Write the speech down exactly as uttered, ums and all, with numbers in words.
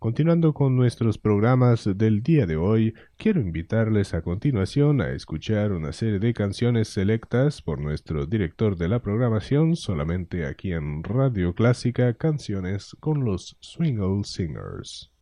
Continuando con nuestros programas del día de hoy, quiero invitarles a continuación a escuchar una serie de canciones selectas por nuestro director de la programación, solamente aquí en Radio Clásica, canciones con los Swingle Singers.